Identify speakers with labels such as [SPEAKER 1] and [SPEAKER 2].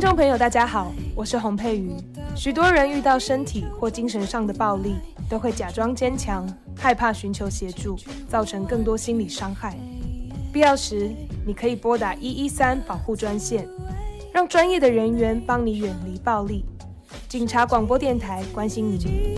[SPEAKER 1] 众朋友，大家好，我是洪佩瑜。许多人遇到身体或精神上的暴力，都会假装坚强，害怕寻求协助，造成更多心理伤害。必要时，你可以拨打113保护专线，让专业的人员帮你远离暴力。警察广播电台关心你。